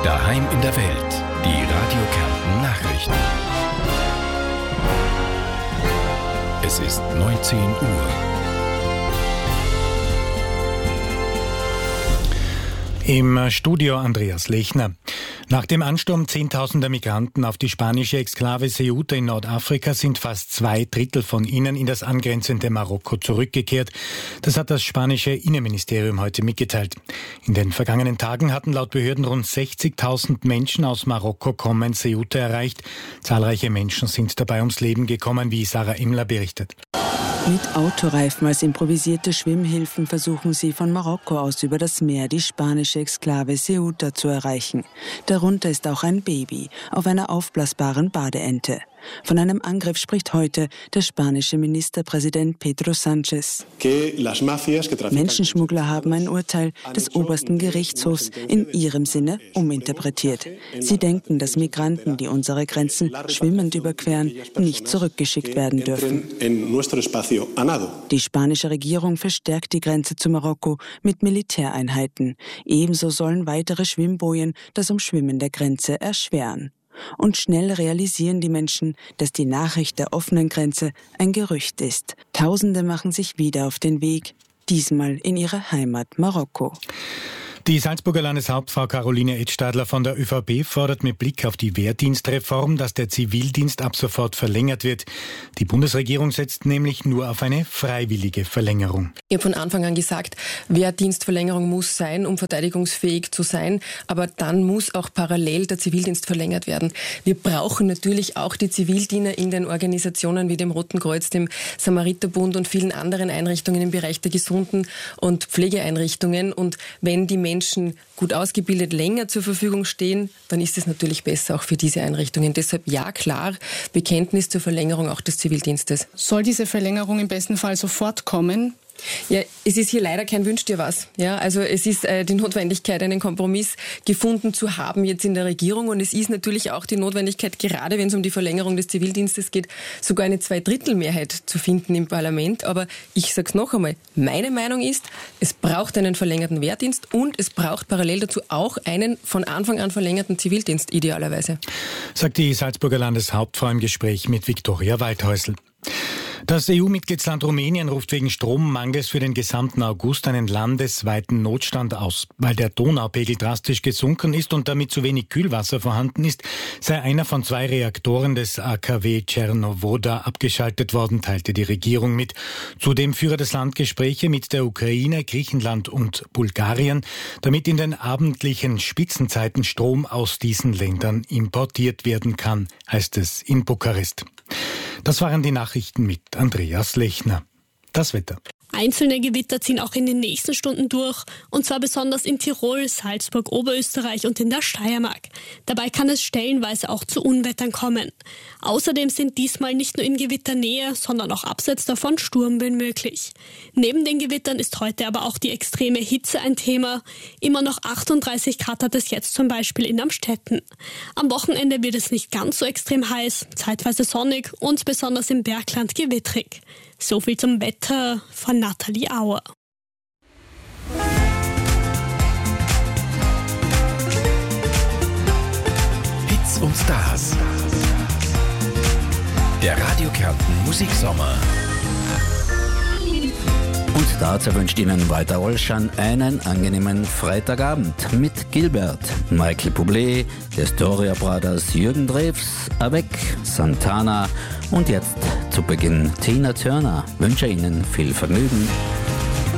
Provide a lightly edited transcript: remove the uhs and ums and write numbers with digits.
Daheim in der Welt. Die Radio Kärnten Nachrichten. Es ist 19 Uhr. Im Studio Andreas Lechner. Nach dem Ansturm zehntausender Migranten auf die spanische Exklave Ceuta in Nordafrika sind fast 2/3 von ihnen in das angrenzende Marokko zurückgekehrt. Das hat das spanische Innenministerium heute mitgeteilt. In den vergangenen Tagen hatten laut Behörden rund 60.000 Menschen aus Marokko kommen Ceuta erreicht. Zahlreiche Menschen sind dabei ums Leben gekommen, wie Sarah Imler berichtet. Mit Autoreifen als improvisierte Schwimmhilfen versuchen sie von Marokko aus über das Meer die spanische Exklave Ceuta zu erreichen. Darunter ist auch ein Baby auf einer aufblasbaren Badeente. Von einem Angriff spricht heute der spanische Ministerpräsident Pedro Sánchez. Menschenschmuggler haben ein Urteil des obersten Gerichtshofs in ihrem Sinne uminterpretiert. Sie denken, dass Migranten, die unsere Grenzen schwimmend überqueren, nicht zurückgeschickt werden dürfen. Die spanische Regierung verstärkt die Grenze zu Marokko mit Militäreinheiten. Ebenso sollen weitere Schwimmbojen das Umschwimmen der Grenze erschweren. Und schnell realisieren die Menschen, dass die Nachricht der offenen Grenze ein Gerücht ist. Tausende machen sich wieder auf den Weg, diesmal in ihre Heimat Marokko. Die Salzburger Landeshauptfrau Caroline Edstadler von der ÖVP fordert mit Blick auf die Wehrdienstreform, dass der Zivildienst ab sofort verlängert wird. Die Bundesregierung setzt nämlich nur auf eine freiwillige Verlängerung. Ich habe von Anfang an gesagt, Wehrdienstverlängerung muss sein, um verteidigungsfähig zu sein, aber dann muss auch parallel der Zivildienst verlängert werden. Wir brauchen natürlich auch die Zivildiener in den Organisationen wie dem Roten Kreuz, dem Samariterbund und vielen anderen Einrichtungen im Bereich der Gesunden- und Pflegeeinrichtungen. Und wenn die Menschen gut ausgebildet länger zur Verfügung stehen, dann ist es natürlich besser auch für diese Einrichtungen. Deshalb ja, klar, Bekenntnis zur Verlängerung auch des Zivildienstes. Soll diese Verlängerung im besten Fall sofort kommen? Ja, es ist hier leider kein Wünsch dir was. Ja, also es ist die Notwendigkeit, einen Kompromiss gefunden zu haben jetzt in der Regierung, und es ist natürlich auch die Notwendigkeit, gerade wenn es um die Verlängerung des Zivildienstes geht, sogar eine Zweidrittelmehrheit zu finden im Parlament. Aber ich sage es noch einmal, meine Meinung ist, es braucht einen verlängerten Wehrdienst und es braucht parallel dazu auch einen von Anfang an verlängerten Zivildienst idealerweise. Sagt die Salzburger Landeshauptfrau im Gespräch mit Viktoria Waldhäusl. Das EU-Mitgliedsland Rumänien ruft wegen Strommangels für den gesamten August einen landesweiten Notstand aus. Weil der Donaupegel drastisch gesunken ist und damit zu wenig Kühlwasser vorhanden ist, sei einer von 2 Reaktoren des AKW Czernowodha abgeschaltet worden, teilte die Regierung mit. Zudem führe das Land Gespräche mit der Ukraine, Griechenland und Bulgarien, damit in den abendlichen Spitzenzeiten Strom aus diesen Ländern importiert werden kann, heißt es in Bukarest. Das waren die Nachrichten mit Andreas Lechner. Das Wetter. Einzelne Gewitter ziehen auch in den nächsten Stunden durch, und zwar besonders in Tirol, Salzburg, Oberösterreich und in der Steiermark. Dabei kann es stellenweise auch zu Unwettern kommen. Außerdem sind diesmal nicht nur in Gewitternähe, sondern auch abseits davon Sturmböen möglich. Neben den Gewittern ist heute aber auch die extreme Hitze ein Thema. Immer noch 38 Grad hat es jetzt zum Beispiel in Amstetten. Am Wochenende wird es nicht ganz so extrem heiß, zeitweise sonnig und besonders im Bergland gewittrig. So viel zum Wetter von Nathalie Auer. Hits und Stars. Der Radio Kärnten Musiksommer. Und dazu wünscht Ihnen Walter Olschan einen angenehmen Freitagabend mit Gilbert, Michael Bublé, The Storia Brothers, Jürgen Drews, Avec, Santana und jetzt zu Beginn Tina Turner. Wünsche Ihnen viel Vergnügen.